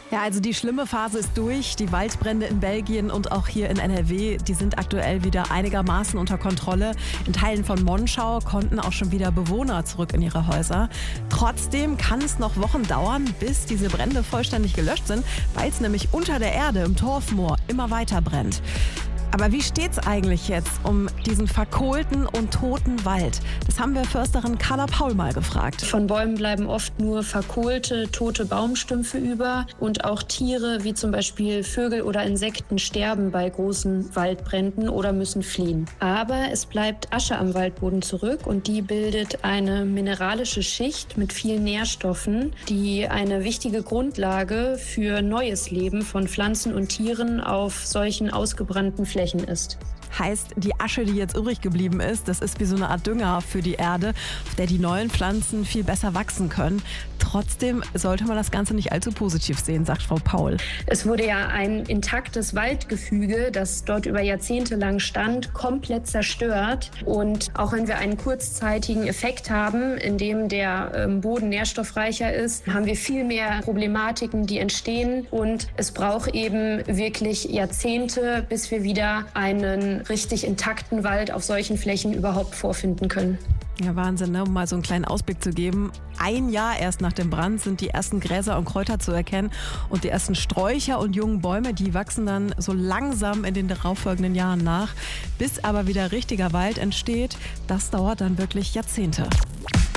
Ja, also die schlimme Phase ist durch. Die Waldbrände in Belgien und auch hier in NRW, die sind aktuell wieder einigermaßen unter Kontrolle. In Teilen von Monschau konnten auch schon wieder Bewohner zurück in ihre Häuser. Trotzdem kann es noch Wochen dauern, bis diese Brände vollständig gelöscht sind, weil es nämlich unter der Erde im Torfmoor immer weiter brennt. Aber wie steht's eigentlich jetzt um diesen verkohlten und toten Wald? Das haben wir Försterin Carla Paul mal gefragt. Von Bäumen bleiben oft nur verkohlte, tote Baumstümpfe über und auch Tiere wie zum Beispiel Vögel oder Insekten sterben bei großen Waldbränden oder müssen fliehen. Aber es bleibt Asche am Waldboden zurück und die bildet eine mineralische Schicht mit vielen Nährstoffen, die eine wichtige Grundlage für neues Leben von Pflanzen und Tieren auf solchen ausgebrannten Flächen ist. Heißt, die Asche, die jetzt übrig geblieben ist, das ist wie so eine Art Dünger für die Erde, auf der die neuen Pflanzen viel besser wachsen können. Trotzdem sollte man das Ganze nicht allzu positiv sehen, sagt Frau Paul. Es wurde ja ein intaktes Waldgefüge, das dort über Jahrzehnte lang stand, komplett zerstört. Und auch wenn wir einen kurzzeitigen Effekt haben, in dem der Boden nährstoffreicher ist, haben wir viel mehr Problematiken, die entstehen. Und es braucht eben wirklich Jahrzehnte, bis wir wieder einen richtig intakten Wald auf solchen Flächen überhaupt vorfinden können. Ja, Wahnsinn, ne? Um mal so einen kleinen Ausblick zu geben. Ein Jahr erst nach dem Brand sind die ersten Gräser und Kräuter zu erkennen und die ersten Sträucher und jungen Bäume, die wachsen dann so langsam in den darauffolgenden Jahren nach. Bis aber wieder richtiger Wald entsteht, das dauert dann wirklich Jahrzehnte.